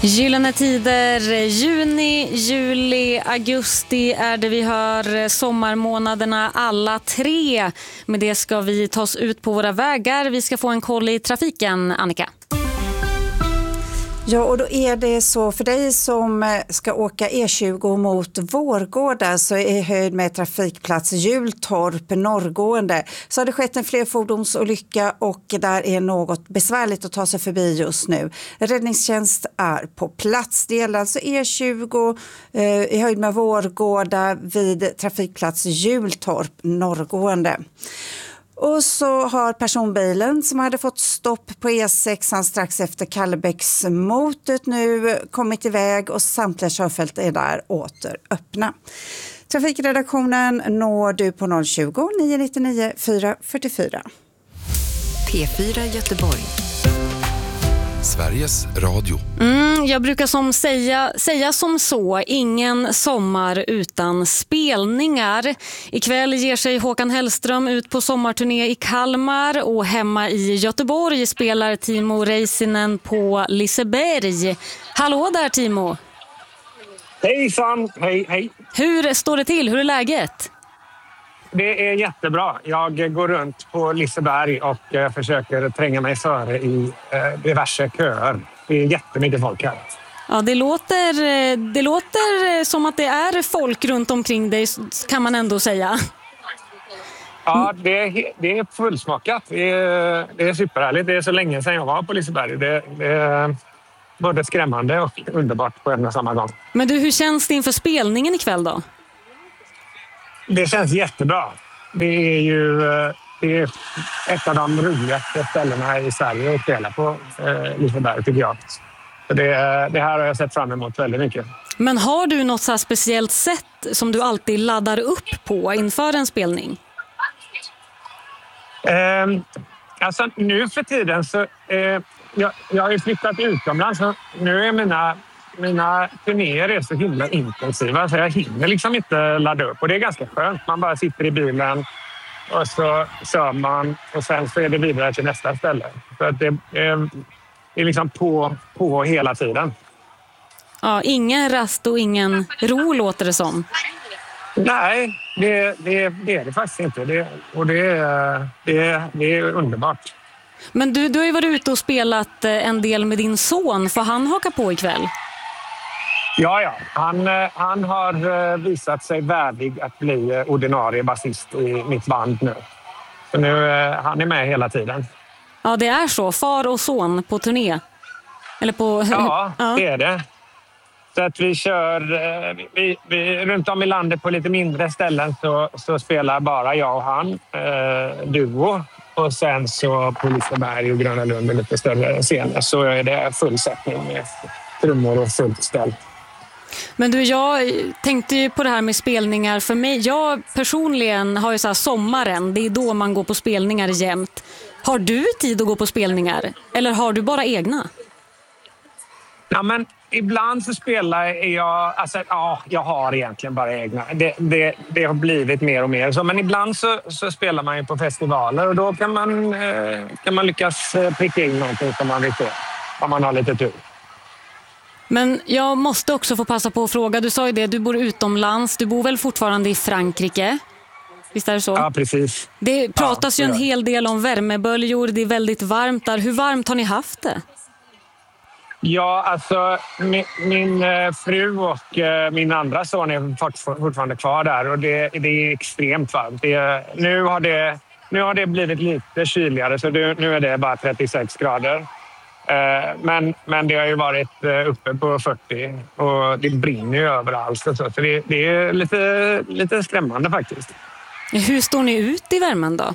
Gyllene tider, juni, juli, augusti är det vi hör, sommarmånaderna alla tre. Med det ska vi ta oss ut på våra vägar. Vi ska få en koll i trafiken, Annika. Ja, och då är det så för dig som ska åka E20 mot Vårgårda, så är höjd med trafikplats Hjultorp norrgående. Så har det skett en flerfordonsolycka och där är något besvärligt att ta sig förbi just nu. Räddningstjänst är på plats. Det gäller alltså E20 i höjd med Vårgårda vid trafikplats Hjultorp norrgående. Och så har personbilen som hade fått stopp på E6 strax efter Kallebäcksmotet nu kommit iväg och samtliga körfält är där åter öppna. Trafikredaktionen når du på 020-999 444. P4 Göteborg. Sveriges Radio. Jag brukar säga som så, ingen sommar utan spelningar. Ikväll ger sig Håkan Hellström ut på sommarturné i Kalmar och hemma i Göteborg spelar Timo Räisänen på Liseberg. Hallå där, Timo! Hejsan, hej. Hur står det till? Hur är läget? Det är jättebra. Jag går runt på Liseberg och försöker tränga mig före i diverse köer. Det är jättemycket folk här. Ja, det låter som att det är folk runt omkring dig, kan man ändå säga. Ja, det är fullsmakat. Det är superhärligt. Det är så länge sedan jag var på Liseberg. Det är både skrämmande och underbart på en och samma gång. Men du, hur känns det inför spelningen ikväll då? Det känns jättebra. Det är ett av de roligaste ställena i Sverige att spela på Liseberg, tycker jag. Så det här har jag sett fram emot väldigt mycket. Men har du något så här speciellt sätt som du alltid laddar upp på inför en spelning? Alltså nu för tiden så... jag har ju flyttat utomlands. Så nu är mina turnéer är så himla intensiva så jag hinner liksom inte ladda upp. Och det är ganska skönt. Man bara sitter i bilen och så kör man och sen så är det vidare till nästa ställe. Så att det är liksom på hela tiden. Ja, ingen rast och ingen ro låter det som. Nej, det är det faktiskt inte. Det är underbart. Men du har ju varit ute och spelat en del med din son. Får han haka på ikväll? Ja. Han har visat sig värdig att bli ordinarie basist i mitt band nu. Så nu han är med hela tiden. Ja, det är så. Far och son på turné. Eller på... Ja, det är det. Så att vi kör vi runt om i landet på lite mindre ställen så spelar bara jag och han duo. Och sen så på Liseberg och Gröna Lund med lite större scener så är det fullsättning med trummor och fullt ställ. Men du, jag tänkte ju på det här med spelningar. För mig, jag personligen har ju så här sommaren, det är då man går på spelningar jämt. Har du tid att gå på spelningar? Eller har du bara egna? Ja, men ibland så spelar jag... Alltså, ja, jag har egentligen bara egna. Det har blivit mer och mer så. Men ibland så spelar man ju på festivaler och då kan man lyckas pricka in någonting som man vill se. Om man har lite tur. Men jag måste också få passa på att fråga. Du sa ju det, du bor utomlands. Du bor väl fortfarande i Frankrike? Visst är det så? Ja, precis. Det pratas ju en hel del om värmeböljor. Det är väldigt varmt där. Hur varmt har ni haft det? Ja, alltså min fru och min andra son är fortfarande kvar där och det är extremt varmt. Nu har det blivit lite kyligare så nu är det bara 36 grader. Men det har ju varit uppe på 40 och det brinner ju överallt. Så det är lite skrämmande faktiskt. Hur står ni ut i värmen då?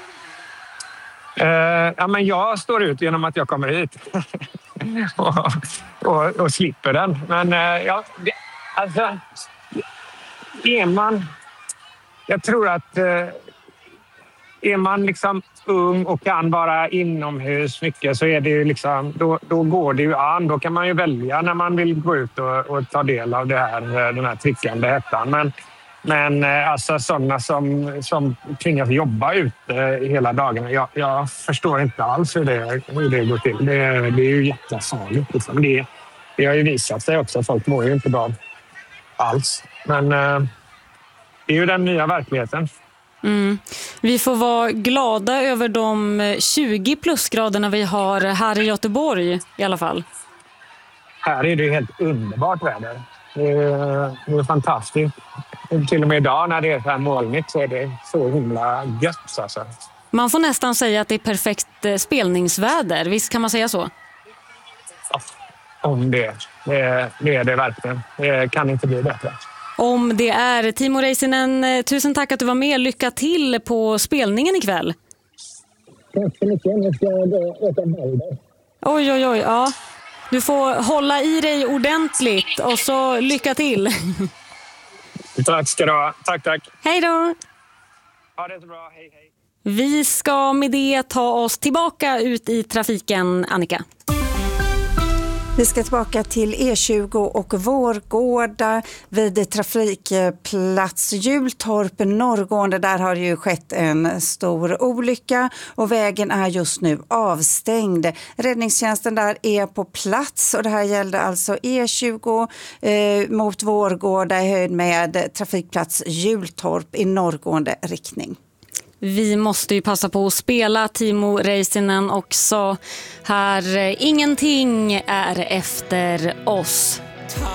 Ja, men jag står ut genom att jag kommer hit och slipper den. Men alltså, jag tror att är man liksom ung och kan vara inomhus mycket så är det ju liksom, då går det ju an. Då kan man ju välja när man vill gå ut och ta del av den här trickande hettan. Men alltså sådana som tvingas jobba ute hela dagarna, jag förstår inte alls hur det går till. Det är ju jättefarligt. Liksom. det har ju visat sig också. Folk mår ju inte bra alls. Men det är ju den nya verkligheten. Vi får vara glada över de 20 plusgraderna vi har här i Göteborg i alla fall. Här är det helt underbart väder. Det är fantastiskt. Till och med idag när det är så här molnigt så är det så himla gött. Alltså. Man får nästan säga att det är perfekt spelningsväder. Visst kan man säga så? Ja, om det är det verkligen. Det kan inte bli bättre. Om det är. Timo Räisänen, tusen tack att du var med. Lycka till på spelningen ikväll. Tack så mycket. Jag ska åka boulder. Oj, ja. Du får hålla i dig ordentligt och så lycka till. Tack ska du ha. Tack. Hej då! Ha det så bra. Hej. Vi ska med det ta oss tillbaka ut i trafiken, Annika. Vi ska tillbaka till E20 och Vårgårda vid trafikplats Hjultorp norrgående. Där har det ju skett en stor olycka och vägen är just nu avstängd. Räddningstjänsten där är på plats och det här gällde alltså E20 mot Vårgårda i höjd med trafikplats Hjultorp i norrgående riktning. Vi måste ju passa på att spela Timo Räisänen också. Här, ingenting är efter oss.